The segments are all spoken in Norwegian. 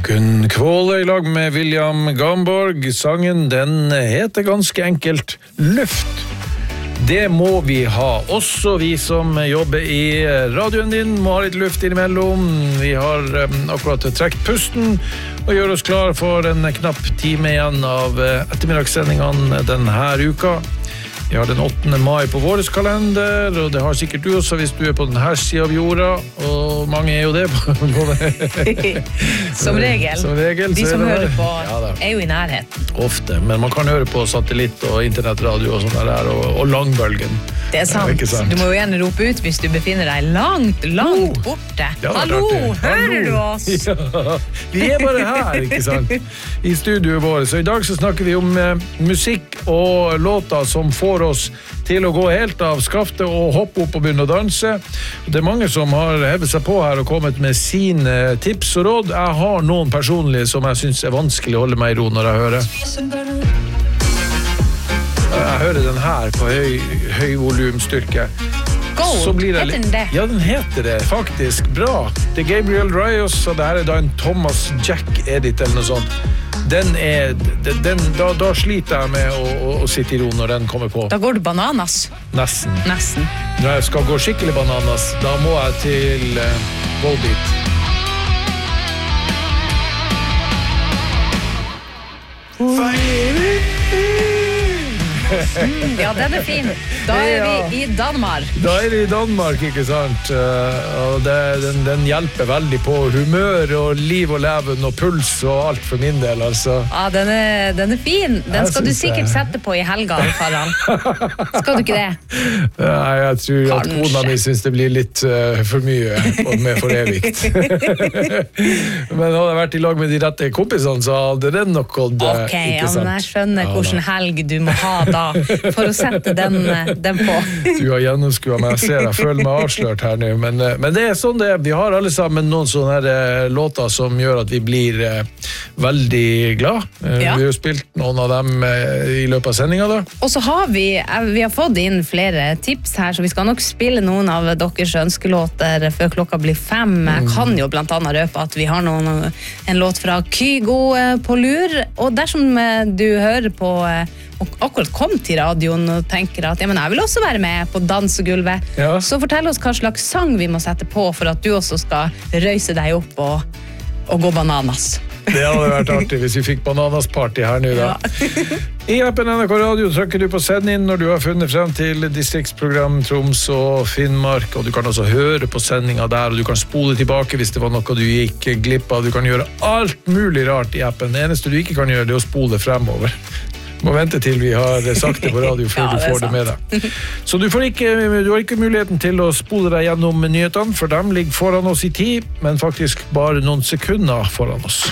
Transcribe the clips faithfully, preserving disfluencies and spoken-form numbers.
Gunn Kvåle I lag med William Gamborg. Sangen, den heter ganske enkelt Luft. Det må vi ha. Også vi som jobber I radioen din må ha litt luft innimellom. Vi har akkurat trekt pusten og gjør oss klar for en knapp time igjen av ettermiddagssendingene denne uka. Vi har den åttende mai på våres kalender, og det har sikkert du også hvis du er på denne siden av jorda, og mange er jo det. Som regel. Som regel. De som hører på ja, er jo I nærheten. Ofte, men man kan høre på satellitt og internettradio og sånn der, og, og langbølgen. Det er sant. Ja, sant. Du må jo gjerne rope ut hvis du befinner deg langt, langt borte. Ja, Hallo, hører du oss? Ja, vi er bare her, ikke sant? I studioet vårt. Så I dag så snakker vi om eh, musikk og låter som får oss til å gå helt av skaftet og hoppe opp og begynne å danse. Det er mange som har hevet seg på her og kommet med sine tips og råd. Jeg har noen personlige som jeg synes er vanskelig å holde meg I ro når jeg hører. Jeg hører den her på høy, høy volumstyrke. Gold, heter den det? Ja, den heter det, faktisk. Bra. Det er Gabriel Reyes, og det her er da en Thomas Jack-edit eller noe sånt. Den er, den, den, da, da sliter jeg med å, å, å sitte I ro når den kommer på. Da går du bananas. Nesten. Nesten. Når jeg skal gå skikkelig bananas, da må jeg til uh, Goldbeat. Mm, ja, den er fin. Da er vi I Danmark. Da er vi I Danmark, ikke sant? Og det, den, den hjelper veldig på humør og liv og leven og puls og alt for min del, altså. Ja, den er, den er fin. Den skal du sikkert sette på I helga, Farhan. Skal du ikke det? Nei, jeg tror Kanskje. At kona mi synes det blir litt uh, for mye og med for evigt. Men hadde jeg vært I lag med de rette kompisene, så hadde den nok gått, uh, Ok, ikke ja, sant? men jeg skjønner hvordan helg du må ha da for å sette den, den på. Du har gjennomskuet meg, jeg ser, jeg føler meg avslørt her nå, men, men det er sånn det er. Vi har alle sammen noen sånne her, uh, låter som gjør at vi blir uh, veldig glad. Uh, Ja. Vi har spilt noen av dem uh, I løpet av sendingen da. Og så har vi, vi har fått inn flere tips her, så vi skal nok spille noen av deres ønskelåter før klokka blir fem. Jeg kan jo blant annet røpe at vi har noen, en låt fra Kygo uh, på lur, og dersom uh, du hører på uh, og akkurat kom til radioen og tenker at ja, men jeg vil også være med på dansegulvet, Ja. så fortell oss hva slags sang vi må sette på for at du også skal røyse deg opp og, og gå bananas. Det hadde vært artig hvis vi fikk bananasparty her nå da. Ja. I appen N R K Radio trykker du på send inn når du har funnet frem til distriktsprogram Troms og Finnmark, og du kan også høre på sendingen der, og du kan spole tilbake hvis det var noe du gikk glipp av. Du kan gjøre alt mulig rart I appen. Det eneste du ikke kan gjøre det er å spole fremover. Du må vente til vi har sagt det på radio før Ja, du det er får det med deg. Så du, får ikke, du har ikke muligheten til å spole deg gjennom nyhetene, for dem ligger foran oss I tid, men faktisk bare noen sekunder foran oss.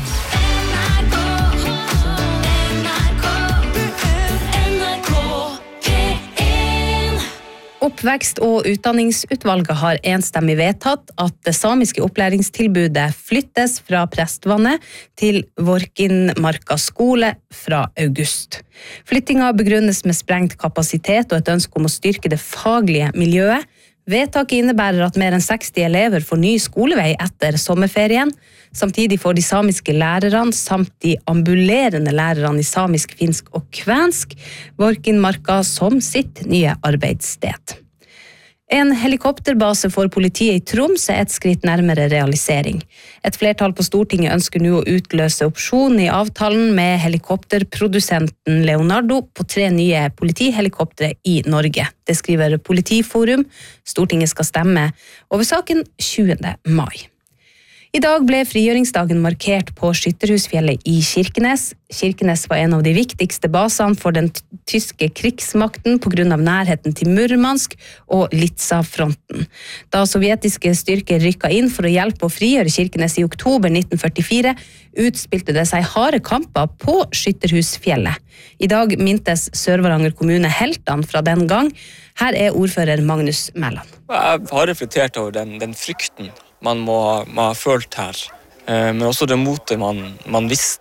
Oppvekst- og utdanningsutvalget har enstemmig vedtatt at det samiske opplæringstilbudet flyttes fra Prestvannet til Vorkinmarka skole fra august. Flyttinga begrunnes med sprengt kapasitet og et ønske om å styrke det faglige miljøet. Vedtaket innebærer at mer enn seksti elever får ny skolevei etter sommerferien. Samtidig får de samiske lærerne samt de ambulerende lærerne I samisk, finsk og kvensk Vorkinmarka som sitt nye arbeidssted. En helikopterbase for politiet I Troms er et skritt nærmere realisering. Et flertall på Stortinget ønsker nå å utløse opsjon I avtalen med helikopterprodusenten Leonardo på tre nye politihelikoptre I Norge. Det skriver Politiforum. Stortinget skal stemme over saken tjuende mai. I dag ble frigjøringsdagen markert på Skytterhusfjellet I Kirkenes. Kirkenes var en av de viktigste basene for den tyske krigsmakten på grunn av nærheten til Murmansk og Litsa-fronten. Da sovjetiske styrker rykket inn for å hjelpe å frigjøre Kirkenes I oktober nitten førtifire, utspilte det seg harde kamper på Skytterhusfjellet. I dag mintes Sør-Varanger kommune heltene fra den gang. Her er ordfører Magnus Mæland. Jeg har reflektert over den, den frykten man må, må ha følt her, men også det motet man, man visste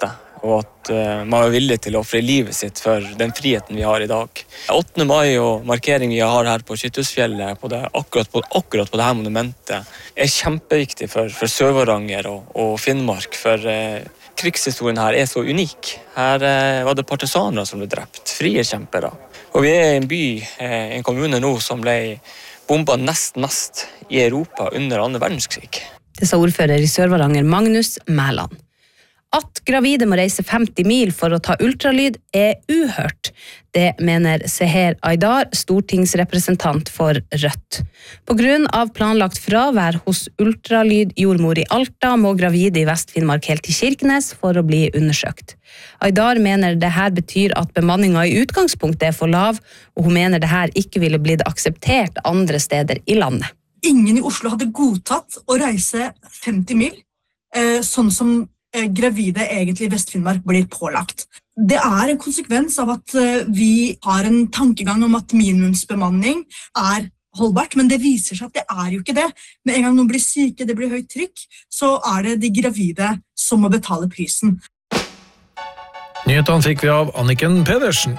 og at uh, man er villig til å ofre livet sitt for den friheten vi har i dag. åttende mai og markeringen vi har her på Skytthusfjellet, på det, akkurat, på, akkurat på dette monumentet, er kjempeviktig for, for Sør-Varanger og, og Finnmark, for uh, krigshistorien her er så unik. Her uh, var det partisaner som ble drept, frierkjempere. Og vi er i en by, uh, en kommune nå, som ble bombet nest mest i Europa under andre verdenskrig. Det sa ordfører i Sør-Varanger, Magnus Mæland. At gravide må reise femti mil for å ta ultralyd er uhørt. Det mener Seher Aydar, stortingsrepresentant for Rødt. På grunn av planlagt fravær hos ultralydjordmor i Alta må gravide i Vest-Finnmark helt til Kirkenes for å bli undersøkt. Aydar mener det her betyr at bemanningen i utgangspunktet er for lav, og hun mener det her ikke ville blitt akseptert andre steder i landet. Ingen i Oslo hadde godtatt å reise femti mil, eh, sånn som gravide egentlig i Vest-Finnmark blir pålagt. Det er en konsekvens av at vi har en tankegang om at minimumsbemanning er holdbart, men det viser seg at det er jo ikke det. Med en gang noen blir syke, det blir høyt trykk, så er det de gravide som må betale prisen. Nyhetene fikk vi av Anniken Pedersen.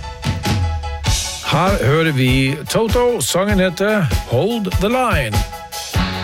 Her hører vi Toto, sangen heter Hold the Line.